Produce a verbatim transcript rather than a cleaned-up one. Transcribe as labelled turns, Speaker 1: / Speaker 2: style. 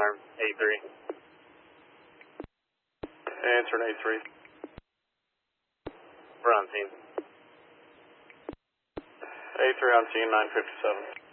Speaker 1: alarm, A three.
Speaker 2: Answering A three.
Speaker 1: We're on scene.
Speaker 2: A three on scene, nine fifty-seven.